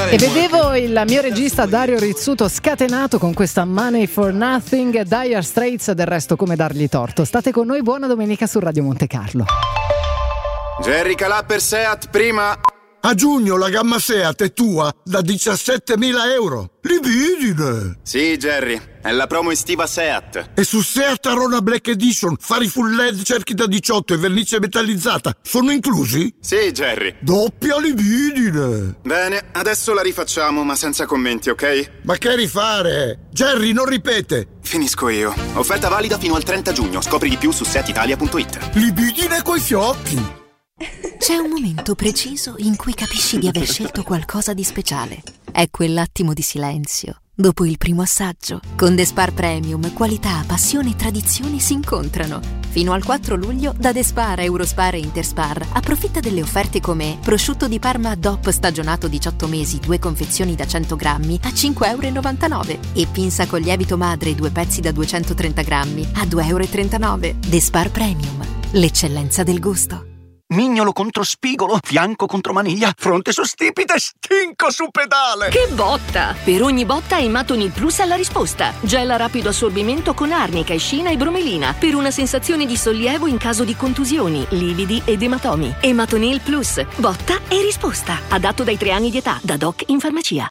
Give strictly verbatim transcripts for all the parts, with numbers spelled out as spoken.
E vedevo il mio regista Dario Rizzuto scatenato con questa Money for Nothing. Dire Straits, del resto come dargli torto. State con noi, buona domenica su Radio Monte Carlo. Jerry Calà per Seat prima. A giugno la gamma Seat è tua da diciassettemila euro. Libidine! Sì, Jerry, è la promo estiva Seat. E su Seat Arona Black Edition, fari full L E D, cerchi da diciotto e vernice metallizzata sono inclusi? Sì, Jerry. Doppia libidine! Bene, adesso la rifacciamo, ma senza commenti, ok? Ma che rifare? Jerry, non ripete! Finisco io. Offerta valida fino al trenta giugno. Scopri di più su seat italia punto it. Libidine coi fiocchi! C'è un momento preciso in cui capisci di aver scelto qualcosa di speciale. È quell'attimo di silenzio dopo il primo assaggio. Con The Spar Premium, qualità, passione e tradizione si incontrano. Fino al quattro luglio da The Spar, Eurospar e Interspar approfitta delle offerte come prosciutto di Parma D O P stagionato diciotto mesi, due confezioni da cento grammi a cinque virgola novantanove euro e pinza con lievito madre due pezzi da duecentotrenta grammi a due virgola trentanove euro. The Spar Premium, l'eccellenza del gusto. Mignolo contro spigolo, fianco contro maniglia, fronte su stipite, stinco su pedale. Che botta! Per ogni botta Ematonil Plus ha la risposta. Gel a rapido assorbimento con arnica, escina e bromelina per una sensazione di sollievo in caso di contusioni, lividi ed ematomi. Ematonil Plus, botta e risposta. Adatto dai tre anni di età, da doc in farmacia.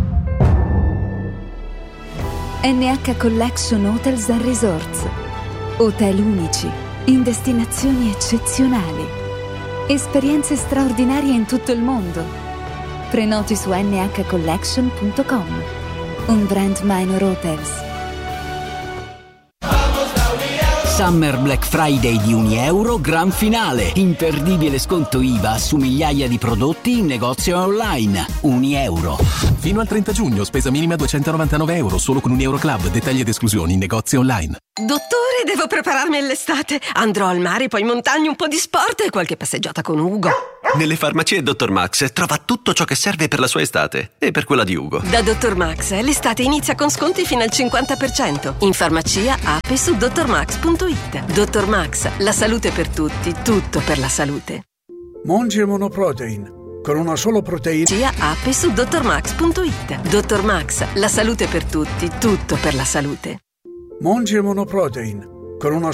N H Collection Hotels and Resorts. Hotel unici, in destinazioni eccezionali. Esperienze straordinarie in tutto il mondo. Prenoti su n h collection punto com. Un brand Minor Hotels. Summer Black Friday di Unieuro, gran finale. Imperdibile sconto I V A su migliaia di prodotti in negozio e online. Unieuro. Fino al trenta giugno, spesa minima duecentonovantanove euro, solo con Unieuro Club. Dettagli ed esclusioni in negozio online. Dottore, devo prepararmi all'estate. Andrò al mare, poi in montagna, un po' di sport e qualche passeggiata con Ugo. Nelle farmacie Dottor Max trova tutto ciò che serve per la sua estate e per quella di Ugo. Da Dottor Max l'estate inizia con sconti fino al cinquanta per cento. In farmacia, app e su dottor max punto it. Dottor Max, la salute per tutti, tutto per la salute. Monge Monoprotein, con una solo proteina. Sia app e su dottor max punto it. Dottor Max, la salute per tutti, tutto per la salute. Monge Monoprotein, con una